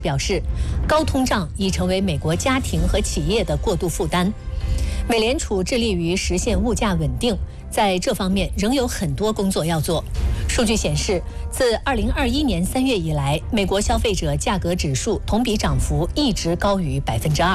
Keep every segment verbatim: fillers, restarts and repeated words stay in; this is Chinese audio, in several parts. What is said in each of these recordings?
表示，高通胀已成为美国家庭和企业的过度负担。美联储致力于实现物价稳定，在这方面仍有很多工作要做。数据显示，自二零二一年三月以来，美国消费者价格指数同比涨幅一直高于百分之二。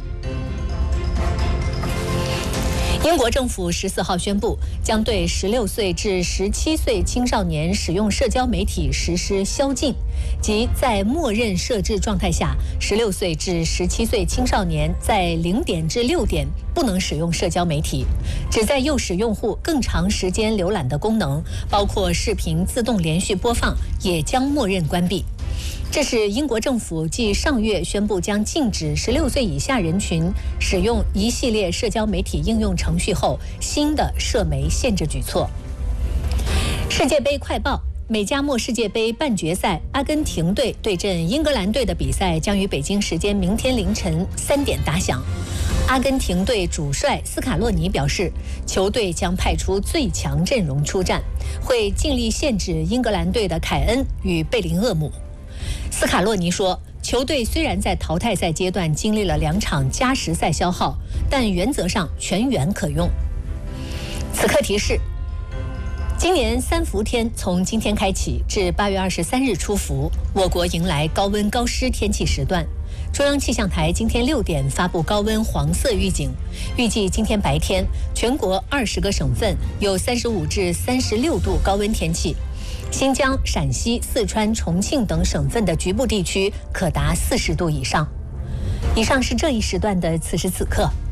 英国政府十四号宣布，将对十六岁至十七岁青少年使用社交媒体实施宵禁，即在默认设置状态下，十六岁至十七岁青少年在零点至六点不能使用社交媒体，旨在诱使用户更长时间浏览的功能，包括视频自动连续播放，也将默认关闭。这是英国政府继上月宣布将禁止十六岁以下人群使用一系列社交媒体应用程序后新的社媒限制举措。世界杯快报：美加墨世界杯半决赛，阿根廷队对阵英格兰队的比赛将于北京时间明天凌晨三点打响。阿根廷队主帅斯卡洛尼表示，球队将派出最强阵容出战，会尽力限制英格兰队的凯恩与贝林厄姆。斯卡洛尼说，球队虽然在淘汰赛阶段经历了两场加时赛消耗，但原则上全员可用。此刻提示：今年三伏天从今天开启至八月二十三日出伏，我国迎来高温高湿天气时段。中央气象台今天六点发布高温黄色预警，预计今天白天全国二十个省份有三十五至三十六度高温天气。新疆、陕西、四川、重庆等省份的局部地区可达四十度以上。以上是这一时段的此时此刻。